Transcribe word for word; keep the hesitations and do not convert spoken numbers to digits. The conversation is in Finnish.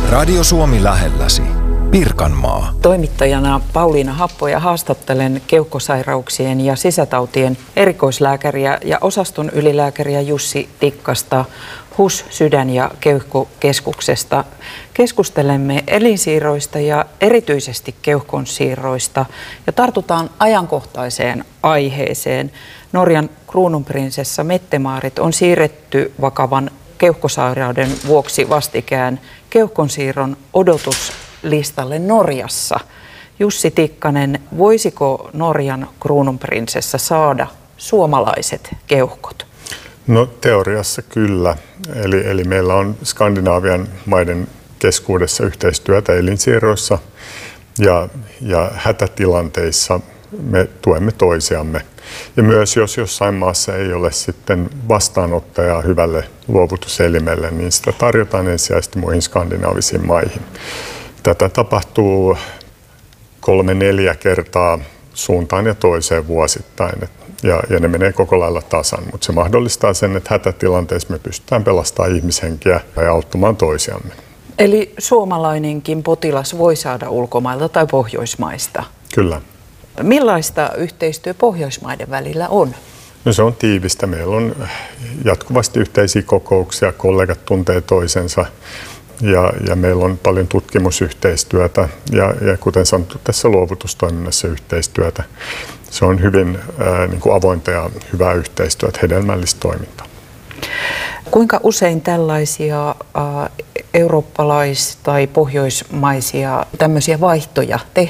Radio Suomi lähelläsi. Pirkanmaa. Toimittajana Pauliina Happo ja haastattelen keuhkosairauksien ja sisätautien erikoislääkäriä ja osaston ylilääkäriä Jussi Tikkasta H U S Sydän- ja keuhkokeskuksesta. Keskustelemme elinsiirroista ja erityisesti keuhkonsiirroista ja tartutaan ajankohtaiseen aiheeseen. Norjan kruununprinsessa Mette-Maarit on siirretty vakavan keuhkosairauden vuoksi vastikään keuhkonsiirron odotuslistalle Norjassa. Jussi Tikkanen, voisiko Norjan kruununprinsessa saada suomalaiset keuhkot? No teoriassa kyllä. Eli, eli meillä on Skandinaavian maiden keskuudessa yhteistyötä elinsiirroissa ja, ja hätätilanteissa me tuemme toisiamme. Ja myös jos jossain maassa ei ole sitten vastaanottajaa hyvälle luovutuselimelle, niin sitä tarjotaan ensisijaisesti muihin skandinaavisiin maihin. Tätä tapahtuu kolme neljä kertaa suuntaan ja toiseen vuosittain. Ja, ja ne menee koko lailla tasan, mutta se mahdollistaa sen, että hätätilanteessa me pystytään pelastamaan ihmishenkiä ja auttamaan toisiamme. Eli suomalainenkin potilas voi saada ulkomailta tai Pohjoismaista? Kyllä. Millaista yhteistyö Pohjoismaiden välillä on? No se on tiivistä. Meillä on jatkuvasti yhteisiä kokouksia, kollegat tuntee toisensa ja, ja meillä on paljon tutkimusyhteistyötä ja, ja kuten sanottu, tässä luovutustoiminnassa yhteistyötä. Se on hyvin ää, niin kuin avointa ja hyvää yhteistyötä, hedelmällistä toimintaa. Kuinka usein tällaisia ää, eurooppalais- tai pohjoismaisia tämmöisiä vaihtoja tehdään?